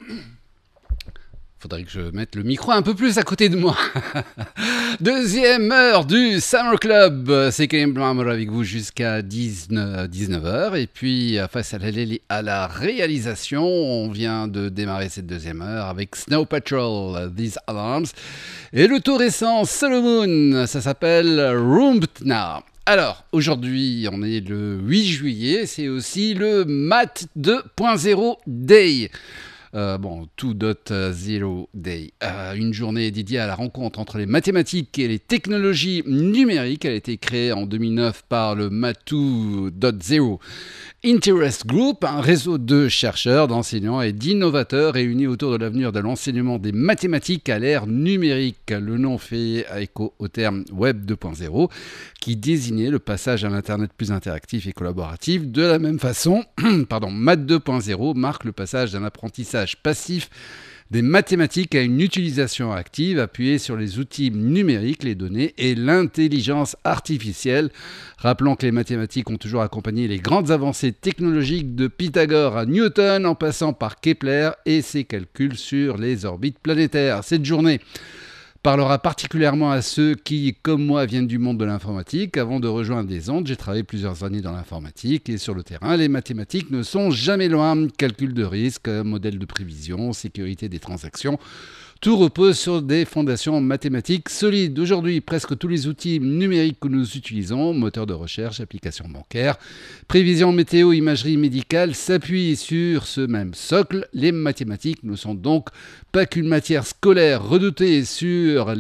Faudrait que je mette le micro un peu plus à côté de moi. Deuxième heure du Summer Club. C'est Karim Blammer avec vous jusqu'à 19h. Et puis, face à la réalisation, on vient de démarrer cette deuxième heure avec Snow Patrol, These Alarms. Et le tout récent, Solomon, ça s'appelle Rumbtna. Alors, aujourd'hui, on est le 8 juillet. C'est aussi le Math 2.0 Day. 2.0 Day. Une journée dédiée à la rencontre entre les mathématiques et les technologies numériques. Elle a été créée en 2009 par le Math 2.0 Interest Group, un réseau de chercheurs, d'enseignants et d'innovateurs réunis autour de l'avenir de l'enseignement des mathématiques à l'ère numérique. Le nom fait écho au terme Web 2.0 qui désignait le passage à l'Internet plus interactif et collaboratif. De la même façon, Math 2.0 marque le passage d'un apprentissage passif des mathématiques à une utilisation active appuyée sur les outils numériques, les données et l'intelligence artificielle. Rappelons que les mathématiques ont toujours accompagné les grandes avancées technologiques de Pythagore à Newton en passant par Kepler et ses calculs sur les orbites planétaires. Cette journée parlera particulièrement à ceux qui, comme moi, viennent du monde de l'informatique. Avant de rejoindre des ondes, j'ai travaillé plusieurs années dans l'informatique et sur le terrain, les mathématiques ne sont jamais loin. Calcul de risque, modèle de prévision, sécurité des transactions. Tout repose sur des fondations mathématiques solides. Aujourd'hui, presque tous les outils numériques que nous utilisons, moteurs de recherche, applications bancaires, prévision météo, imagerie médicale, s'appuient sur ce même socle. Les mathématiques ne sont donc pas qu'une matière scolaire redoutée sur